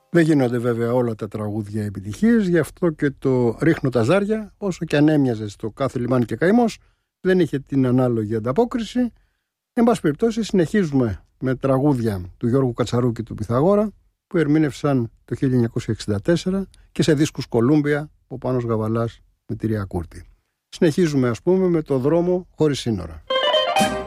Δεν γίνονται βέβαια όλα τα τραγούδια επιτυχίες, γι' αυτό και το «Ρίχνω τα ζάρια», όσο και αν έμοιαζε στο «Κάθε λιμάνι και καημός», δεν είχε την ανάλογη ανταπόκριση. Εν πάση περιπτώσει, συνεχίζουμε με τραγούδια του Γιώργου Κατσαρού και του Πυθαγόρα, που ερμήνευσαν το 1964 και σε δίσκους Κολούμπια, ο Πάνος Γαβαλάς με τη Ρία Κούρτη. Συνεχίζουμε, ας πούμε, με το «Δρόμο χωρίς σύνορα».